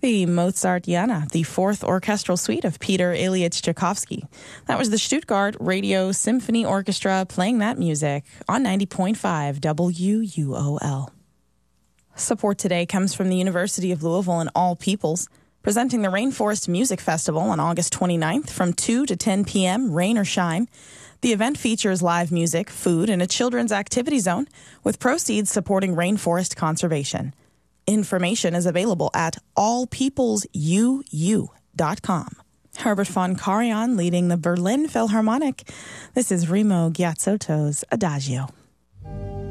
The Mozartiana, the fourth orchestral suite of Peter Ilyich Tchaikovsky. That was the Stuttgart Radio Symphony Orchestra playing that music on 90.5 WUOL. Support today comes from the University of Louisville and All Peoples, presenting the Rainforest Music Festival on August 29th from 2 to 10 p.m., rain or shine. The event features live music, food, and a children's activity zone, with proceeds supporting rainforest conservation. Information is available at allpeoplesuu.com. Herbert von Karajan leading the Berlin Philharmonic. This is Remo Ghiazzotto's Adagio.